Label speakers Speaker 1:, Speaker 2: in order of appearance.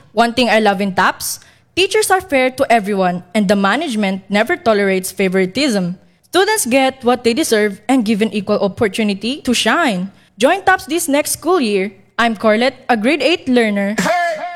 Speaker 1: One thing I love in TAPS, teachers are fair to everyone and the management never tolerates favoritism. Students get what they deserve and given equal opportunity to shine. Join TAPS this next school year. I'm Corlette, a grade 8 learner.